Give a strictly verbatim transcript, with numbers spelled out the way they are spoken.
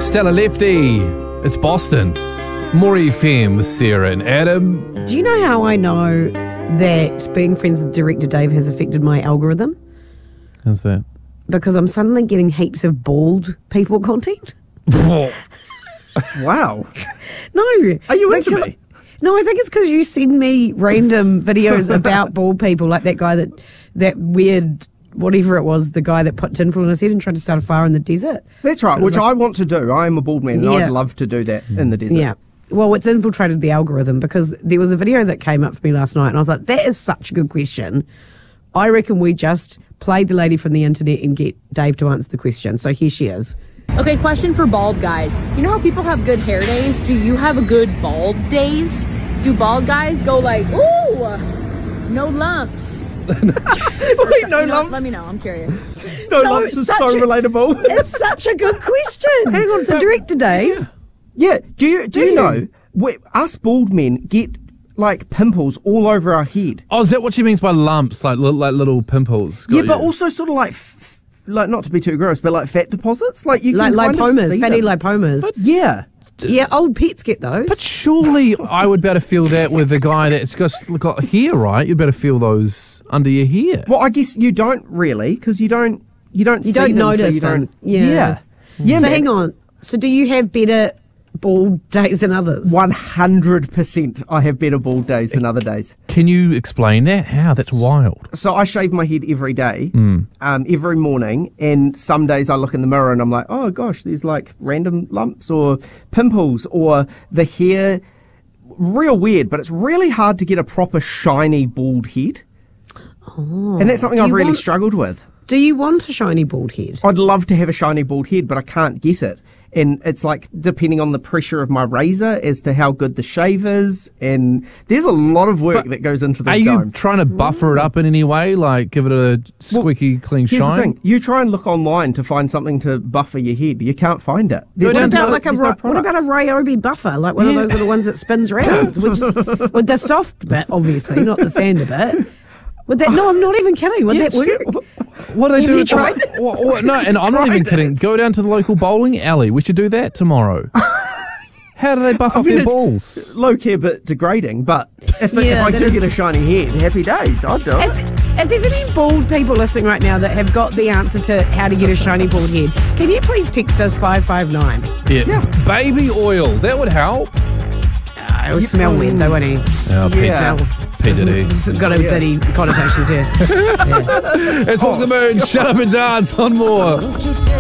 Stella Lefty. It's Boston. Maury F M with Sarah and Adam. Do you know how I know that being friends with director Dave has affected my algorithm? How's that? Because I'm suddenly getting heaps of bald people content. Wow. No. Are you into because- me? No, I think it's because you send me random videos about bald people, like that guy that, that weird, whatever it was, the guy that put tinfoil in his head and tried to start a fire in the desert. That's right, It was which like- I want to do. I am a bald man, and Yeah. I'd love to do that in the desert. Yeah. Well, it's infiltrated the algorithm because there was a video that came up for me last night and I was like, that is such a good question. I reckon we just played the lady from the internet and get Dave to answer the question. So here she is. Okay, question for bald guys. You know how people have good hair days? Do you have a good bald days? Do bald guys go like, ooh, no lumps? Wait, no You know, lumps? Let me know, I'm curious. No So- lumps is such so a- relatable. It's such a good question. Hang on. So, Director Dave, Yeah, do you do, Do you you? know we, us bald men get like pimples all over our head? Oh, is that what she means by lumps? Like little, like little pimples? yeah, Got but you. also sort of like f- like not to be too gross, but like fat deposits. Like you like can kind of lipomas, see fatty them. lipomas. Yeah. Yeah, old pets get those. But surely I would better feel that with the guy that's just got hair, right? You'd better feel those under your hair. Well, I guess you don't really because you don't you don't You see don't them, so notice you them. don't. Yeah. Yeah. Yeah, so man. hang on. So do you have better bald days than others? One hundred percent, I have better bald days than other days. Can you explain that? How? That's wild. So I shave my head every day, Mm. um, every morning, and some days I look in the mirror and I'm like, oh gosh, there's like random lumps or pimples or the hair. Real weird, but it's really hard to get a proper shiny bald head. Oh, and that's something Do I've you really want- struggled with. Do you want a shiny bald head? I'd love to have a shiny bald head, but I can't get it. And it's like depending on the pressure of my razor as to how good the shave is. And there's a lot of work But that goes into this Are you dome. trying to buffer it up in any way? Like give it a squeaky, clean Here's shine? the thing: you try and look online to find something to buffer your head. You can't find it. There's Go What down no- to about like a there's Ro- no what about a products. Ryobi buffer, like one Yeah. of those little ones that spins round, which is, with the soft bit, obviously, not the sander bit. Would that? No, I'm not even kidding. Would that work? What do they Have do? you tried What- what- no, and I'm not even tried kidding. Go down to the local bowling alley. We should do that tomorrow. How do they buff I up mean, their it's balls? Low key, but degrading. But if, it, Yeah, if I that do is- get a shiny head, happy days. I'd do it. If, if there's any bald people listening right now that have got the answer to how to get a shiny bald head, can you please text us five five nine? Yeah. Baby oil. That would help. It would smell weird though, wouldn't he? Oh, P- Yeah. Smell. P. Diddy. It's got a Yeah. Diddy connotations here. It's Walk the Moon. Shut up and dance on more.